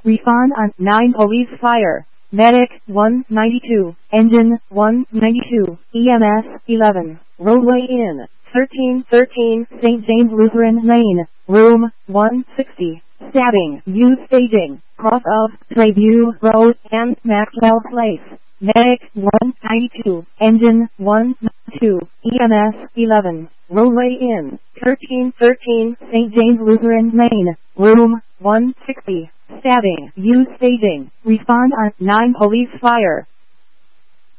Respond on 9 police fire. Medic 192, Engine 192, EMS 11, Roadway Inn 1313 St. James Lutheran Lane, Room 160. Stabbing, use staging, cross of Treview Road and Maxwell Place. Medic 192, Engine 192, EMS 11, Roadway Inn 1313 St. James Lutheran Lane, Room 160. Stabbing, use staging, respond on 9 police fire.